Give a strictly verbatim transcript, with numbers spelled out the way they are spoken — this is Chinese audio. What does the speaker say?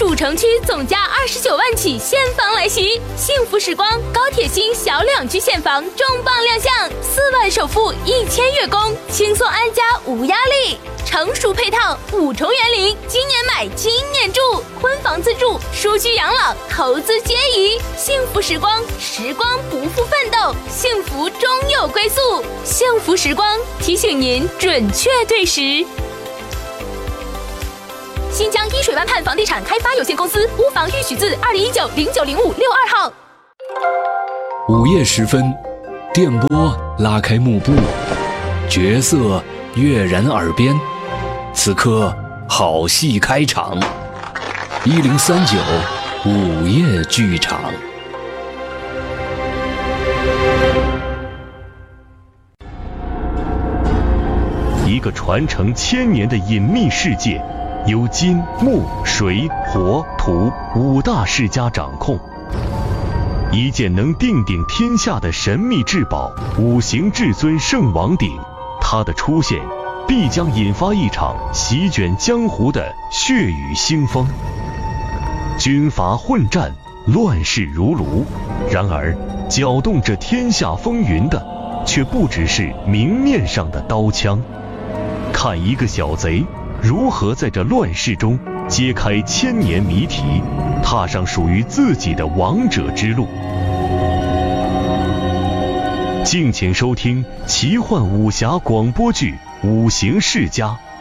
主城区总价二十九万起现房来袭，幸福时光高铁新小两居现房重磅亮相，四万首付一千月供，轻松安家无压力。成熟配套，五重园林，今年买今年住，婚房自住，舒居养老，投资皆宜。幸福时光，时光不负奋斗，幸福终有归宿。幸福时光提醒您准确对时。新疆依水湾畔房地产开发有限公司屋房预许字二零一九零九零五六二号。 午夜时分，电波拉开幕布，角色跃然耳边。此刻，好戏开场。一零三九午夜剧场。 一个传承千年的隐秘世界，由金、木、水、火、土五大世家掌控。一件能定鼎天下的神秘至宝——五行至尊圣王鼎，它的出现必将引发一场席卷江湖的血雨腥风。军阀混战，乱世如炉。然而，搅动这天下风云的，却不只是明面上的刀枪。看一个小贼如何在这乱世中揭开千年谜题，踏上属于自己的王者之路。敬请收听奇幻武侠广播剧《五行世家》。